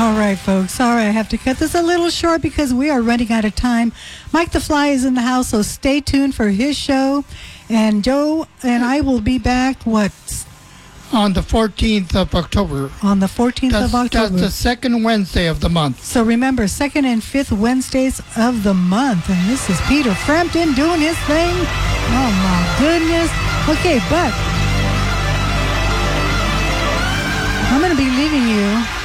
All right, folks. Sorry, I have to cut this a little short because we are running out of time. Mike the Fly is in the house, so stay tuned for his show. And Joe and I will be back, on the 14th of October. On the 14th of October. That's the second Wednesday of the month. So remember, second and fifth Wednesdays of the month. And this is Peter Frampton doing his thing. Oh, my goodness. Okay, but I'm going to be leaving you